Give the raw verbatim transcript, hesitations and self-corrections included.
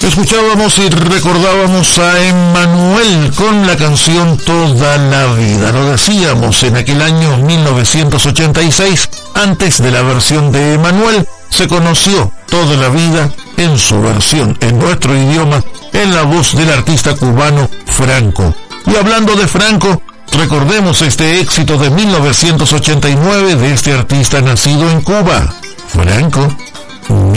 Escuchábamos y recordábamos a Emmanuel con la canción Toda la Vida. Lo decíamos en aquel año mil novecientos ochenta y seis, antes de la versión de Emmanuel, se conoció Toda la Vida en su versión, en nuestro idioma, en la voz del artista cubano Franco. Y hablando de Franco, recordemos este éxito de mil novecientos ochenta y nueve de este artista nacido en Cuba, Franco.